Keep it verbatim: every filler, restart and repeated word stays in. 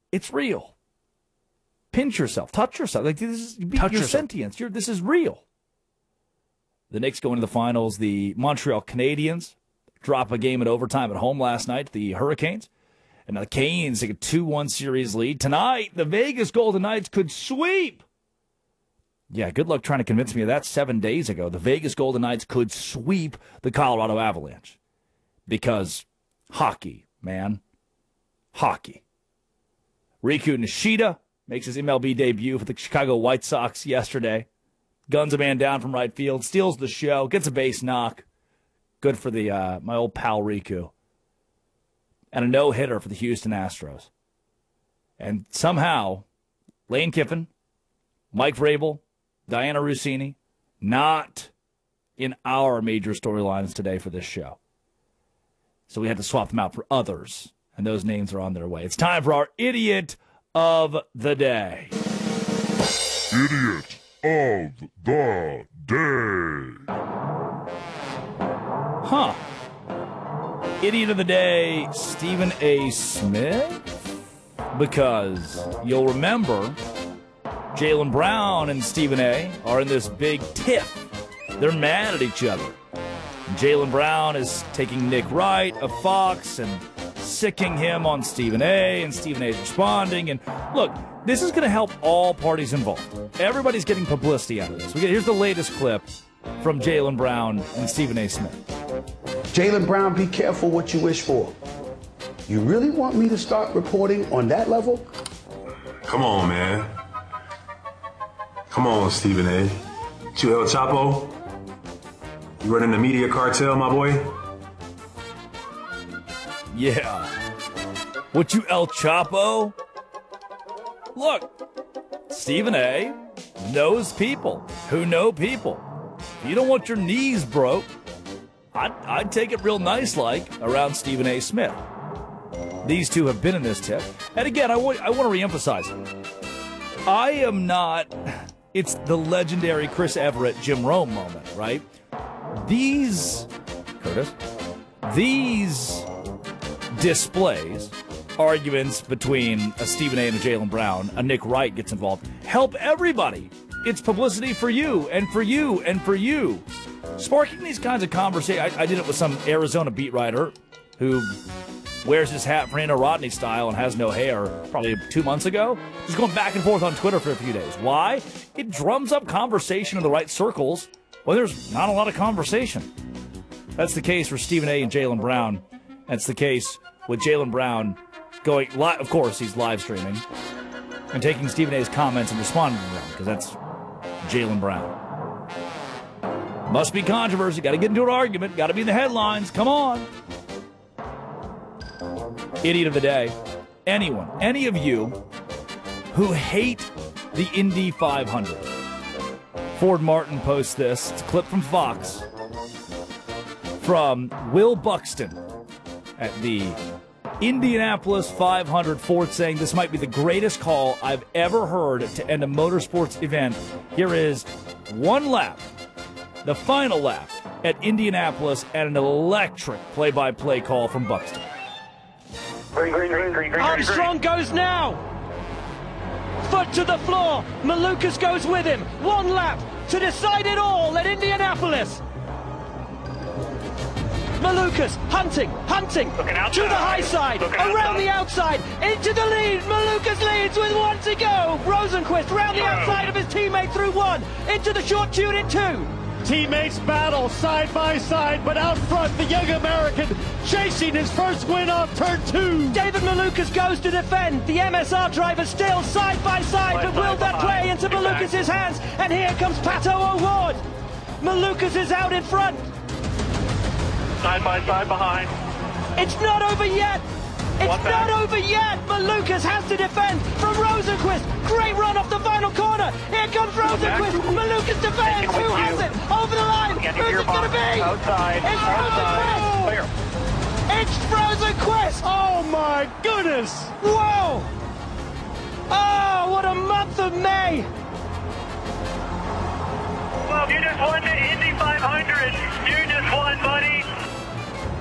It's real. Pinch yourself. Touch yourself. Like this is Touch your yourself. sentience. You're, this is real. The Knicks go into the finals. The Montreal Canadiens drop a game in overtime at home last night. The Hurricanes. And now the Canes take a two one series lead. Tonight, the Vegas Golden Knights could sweep. Yeah, good luck trying to convince me of that seven days ago. The Vegas Golden Knights could sweep the Colorado Avalanche. Because hockey, man. Hockey. Riku Nishida makes his M L B debut for the Chicago White Sox yesterday. Guns a man down from right field, steals the show, gets a base knock. Good for the uh, my old pal Riku. And a no-hitter for the Houston Astros. And somehow, Lane Kiffin, Mike Vrabel, Diana Rossini, not in our major storylines today for this show. So we had to swap them out for others, and those names are on their way. It's time for our Idiot of the Day. Idiot of the Day. Huh. Idiot of the Day, Stephen A. Smith? Because you'll remember Jaylen Brown and Stephen A. are in this big tiff. They're mad at each other. Jaylen Brown is taking Nick Wright of Fox and sicking him on Stephen A., and Stephen A. is responding. And look, this is going to help all parties involved. Everybody's getting publicity out of this. We get, here's the latest clip from Jaylen Brown and Stephen A. Smith. Jaylen Brown, be careful what you wish for. You really want me to start reporting on that level? Come on, man. Come on, Stephen A. You El Chapo? You running the media cartel, my boy? Yeah. What, you El Chapo? Look, Stephen A. knows people who know people. If you don't want your knees broke, I'd, I'd take it real nice-like around Stephen A. Smith. These two have been in this tip. And again, I want, I want to reemphasize, I am not, it's the legendary Chris Everett, Jim Rome moment, right? These, Curtis, these displays, arguments between a Stephen A. and a Jaylen Brown, a Nick Wright gets involved, help everybody. It's publicity for you and for you and for you. Sparking these kinds of conversations, I, I did it with some Arizona beat writer who wears his hat Fernando Rodney style and has no hair probably two months ago. He's going back and forth on Twitter for a few days. Why? It drums up conversation in the right circles when there's not a lot of conversation. That's the case for Stephen A. and Jaylen Brown. That's the case with Jaylen Brown going live. Of course, he's live streaming and taking Stephen A.'s comments and responding to them because that's Jaylen Brown. Must be controversy. Got to get into an argument. Got to be in the headlines. Come on. Idiot of the day. Anyone, any of you who hate the Indy five hundred. Ford Martin posts this. It's a clip from Fox from Will Buxton at the Indianapolis five hundred. Ford saying this might be the greatest call I've ever heard to end a motorsports event. Here is one lap, the final lap at Indianapolis, and an electric play-by-play call from Buxton. Green, green, green, green, green, Armstrong goes now. Foot to the floor. Malukas goes with him. One lap to decide it all at Indianapolis. Malukas hunting, hunting to the high side, around the outside, into the lead. Malukas leads with one to go. Rosenquist round the outside of his teammate through one, into the short tune in two. Teammates battle side by side, but out front, the young American chasing his first win off turn two. David Malukas goes to defend. The M S R driver still side by side, but will that play into Malukas' hands? And here comes Pato O'Ward. Malukas is out in front. Side by side behind. It's not over yet. It's One not back. over yet. Malukas has to defend from Rosenquist. Great run off the final corner. Here comes Rosenquist. Malukas defends. Who has it? Over the line. Who's it going to be? Outside. It's Outside. Rosenquist. Clear. It's Rosenquist. Oh my goodness! Whoa. Oh, what a month of May. Well, you just won the Indy five hundred. You just won, buddy.